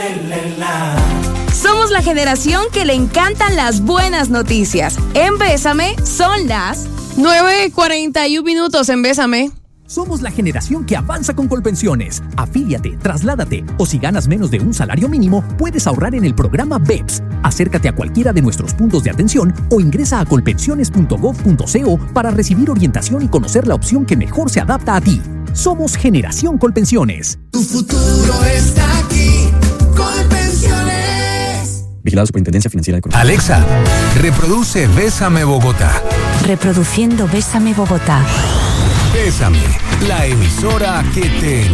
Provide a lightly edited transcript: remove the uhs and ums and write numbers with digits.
Somos la generación que le encantan las buenas noticias. En Bésame son las 9:41 en Bésame. Somos la generación que avanza con Colpensiones. Afíliate, trasládate o si ganas menos de un salario mínimo, puedes ahorrar en el programa BEPS. Acércate a cualquiera de nuestros puntos de atención o ingresa a colpensiones.gov.co para recibir orientación y conocer la opción que mejor se adapta a ti. Somos Generación Colpensiones. Tu futuro está aquí. Colpensiones. Vigilado Superintendencia Financiera de Colombia. Alexa, reproduce Bésame Bogotá. Reproduciendo Bésame Bogotá. Bésame, la emisora que te